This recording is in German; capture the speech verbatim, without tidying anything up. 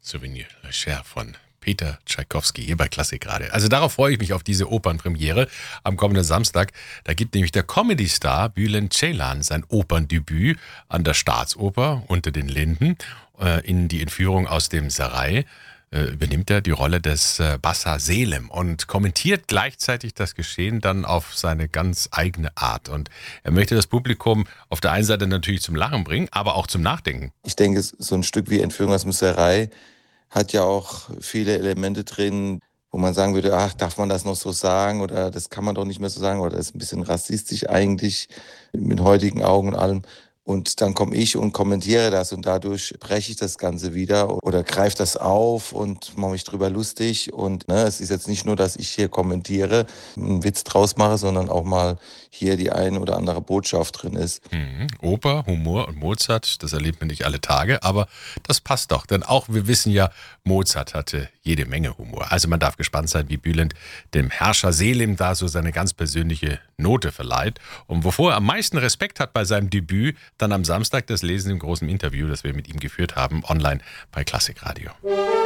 Souvenir Le Cher von Peter Tschaikowski hier bei Klassikradio. Also darauf freue ich mich, auf diese Opernpremiere am kommenden Samstag. Da gibt nämlich der Comedy-Star Bülent Ceylan sein Operndebüt an der Staatsoper Unter den Linden. In die Entführung aus dem Sarai übernimmt er die Rolle des Bassa Selim und kommentiert gleichzeitig das Geschehen dann auf seine ganz eigene Art. Und er möchte das Publikum auf der einen Seite natürlich zum Lachen bringen, aber auch zum Nachdenken. Ich denke, so ein Stück wie Entführung aus dem Sarai hat ja auch viele Elemente drin, wo man sagen würde, ach, darf man das noch so sagen oder das kann man doch nicht mehr so sagen oder das ist ein bisschen rassistisch eigentlich mit heutigen Augen und allem. Und dann komme ich und kommentiere das und dadurch breche ich das Ganze wieder oder greife das auf und mache mich drüber lustig. Und ne, es ist jetzt nicht nur, dass ich hier kommentiere, einen Witz draus mache, sondern auch mal hier die eine oder andere Botschaft drin ist. Mhm. Oper, Humor und Mozart, das erlebt man nicht alle Tage, aber das passt doch. Denn auch wir wissen ja, Mozart hatte jede Menge Humor. Also man darf gespannt sein, wie Bülent dem Herrscher Selim da so seine ganz persönliche Note verleiht. Und wovor er am meisten Respekt hat bei seinem Debüt, dann am Samstag das Lesen im großen Interview, das wir mit ihm geführt haben, online bei Klassikradio.